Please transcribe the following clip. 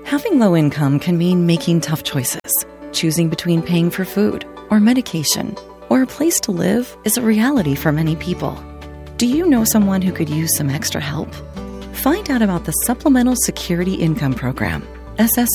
Having low income can mean making tough choices. Choosing between paying for food or medication or a place to live is a reality for many people. Do you know someone who could use some extra help? Find out about the Supplemental Security Income Program,